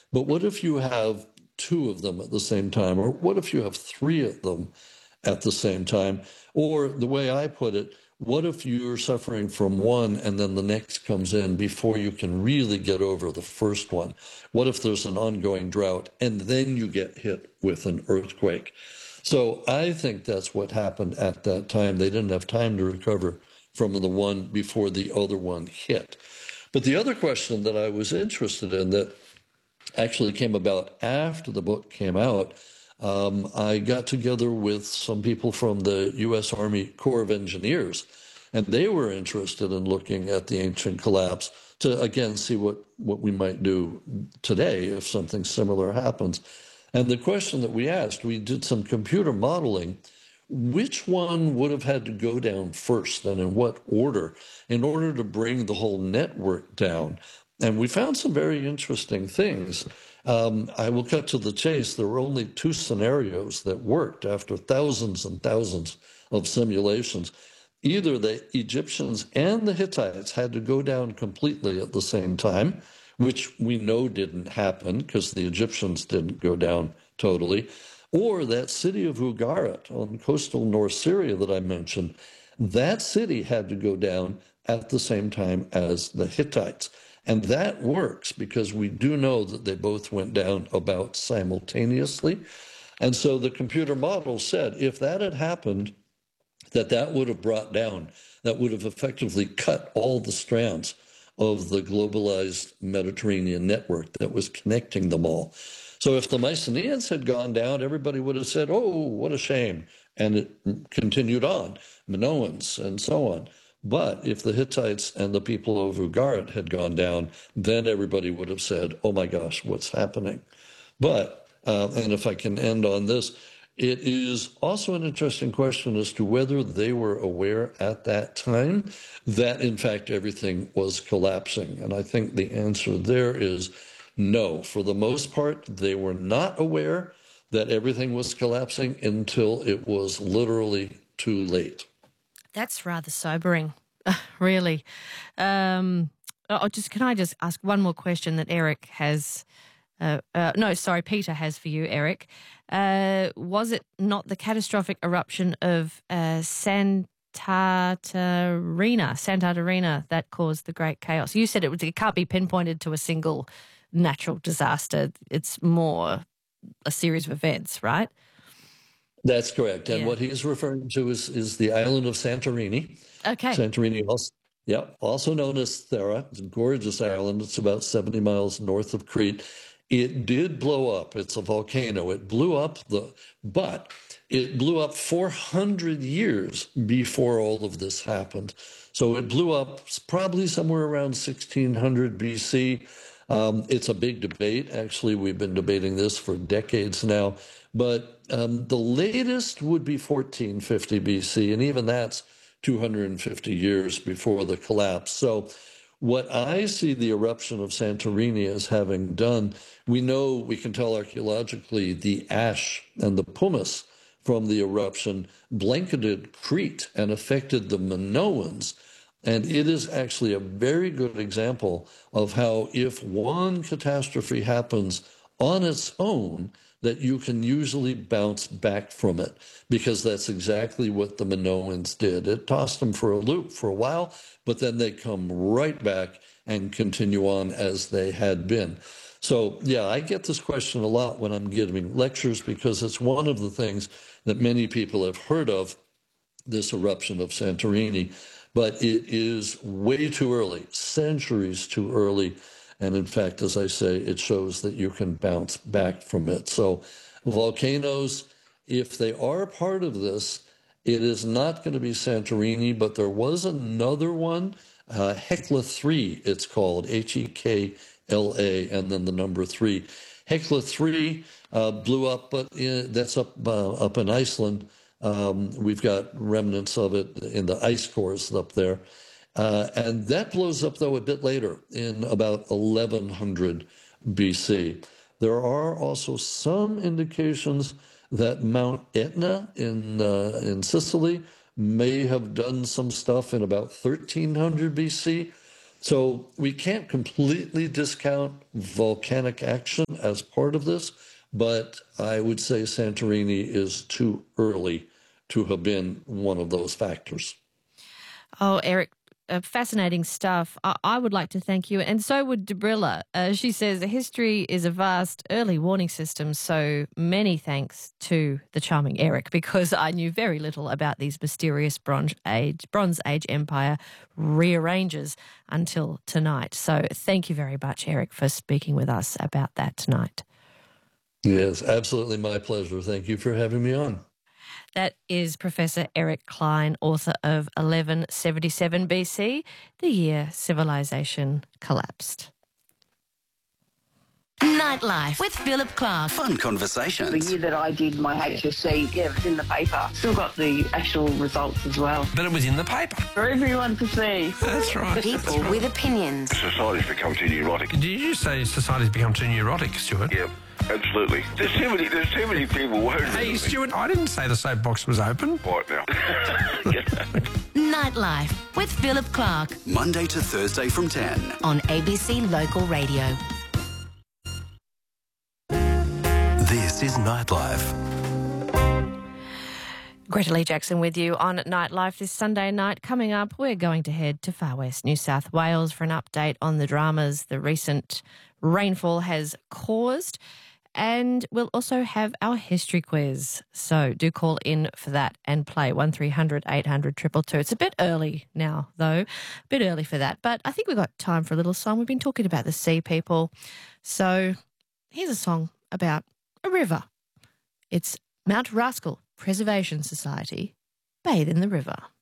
But what if you have two of them at the same time? Or what if you have three of them at the same time? Or the way I put it, what if you're suffering from one and then the next comes in before you can really get over the first one? What if there's an ongoing drought and then you get hit with an earthquake? So I think that's what happened at that time. They didn't have time to recover from the one before the other one hit. But the other question that I was interested in that actually came about after the book came out, I got together with some people from the U.S. Army Corps of Engineers, and they were interested in looking at the ancient collapse to, again, see what we might do today if something similar happens. And the question that we asked, we did some computer modeling, which one would have had to go down first and in what order in order to bring the whole network down? And we found some very interesting things. I will cut to the chase. There were only two scenarios that worked after thousands and thousands of simulations. Either the Egyptians and the Hittites had to go down completely at the same time, which we know didn't happen because the Egyptians didn't go down totally, or that city of Ugarit on coastal North Syria that I mentioned, that city had to go down at the same time as the Hittites. And that works because we do know that they both went down about simultaneously. And so the computer model said if that had happened, that would have brought down, that would have effectively cut all the strands of the globalized Mediterranean network that was connecting them all. So if the Mycenaeans had gone down, everybody would have said, oh, what a shame. And it continued on, Minoans and so on. But if the Hittites and the people of Ugarit had gone down, then everybody would have said, oh my gosh, what's happening? But, and if I can end on this, it is also an interesting question as to whether they were aware at that time that, in fact, everything was collapsing. And I think the answer there is no. For the most part, they were not aware that everything was collapsing until it was literally too late. That's rather sobering, really. Can I just ask one more question that Eric has? Peter has for you, Eric. Was it not the catastrophic eruption of Santa Catarina that caused the great chaos? You said it can't be pinpointed to a single natural disaster. It's more a series of events, right? That's correct. And what he's referring to is the island of Santorini. Okay. Santorini, also known as Thera. It's a gorgeous island. It's about 70 miles north of Crete. It did blow up. It's a volcano. It blew up, but it blew up 400 years before all of this happened. So it blew up probably somewhere around 1600 BC. It's a big debate. Actually, we've been debating this for decades now. But the latest would be 1450 BC, and even that's 250 years before the collapse. So what I see the eruption of Santorini as having done, we know, we can tell archaeologically, the ash and the pumice from the eruption blanketed Crete and affected the Minoans. And it is actually a very good example of how if one catastrophe happens on its own, that you can usually bounce back from it, because that's exactly what the Minoans did. It tossed them for a loop for a while, but then they come right back and continue on as they had been. So, yeah, I get this question a lot when I'm giving lectures, because it's one of the things that many people have heard of, this eruption of Santorini, but it is way too early, centuries too early. And in fact, as I say, it shows that you can bounce back from it. So volcanoes, if they are part of this, it is not going to be Santorini, but there was another one, Hekla 3, it's called, Hekla, and then the number 3. Hekla 3 blew up, but that's up in Iceland. We've got remnants of it in the ice cores up there. And that blows up, though, a bit later, in about 1100 BC. There are also some indications that Mount Etna in Sicily may have done some stuff in about 1300 BC. So we can't completely discount volcanic action as part of this, but I would say Santorini is too early to have been one of those factors. Oh, Eric, fascinating stuff. I would like to thank you, and so would Debrilla. She says history is a vast early warning system, so many thanks to the charming Eric, because I knew very little about these mysterious Bronze Age Empire rearranges until tonight. So thank you very much, Eric, for speaking with us about that tonight. Yes, absolutely my pleasure. Thank you for having me on. That is Professor Eric Klein, author of 1177 BC, the year civilization collapsed. Nightlife with Philip Clark. Fun conversations. The year that I did my HSC, yeah, it was in the paper. Still got the actual results as well. But it was in the paper. For everyone to see. That's right. People with opinions. Society's become too neurotic. Did you say society's become too neurotic, Stuart? Yeah, absolutely. There's too many people worried. Hey, Stuart, I didn't say the soapbox was open. Right now. Nightlife with Philip Clark Monday to Thursday from 10. on ABC Local Radio. This is Nightlife. Greta Lee Jackson with you on Nightlife this Sunday night. Coming up, we're going to head to Far West New South Wales for an update on the dramas the recent rainfall has caused. And we'll also have our history quiz. So do call in for that and play 1300 800 222. It's a bit early now, though. A bit early for that. But I think we've got time for a little song. We've been talking about the sea people. So here's a song about a river. It's Mount Rascal Preservation Society, Bathe in the River.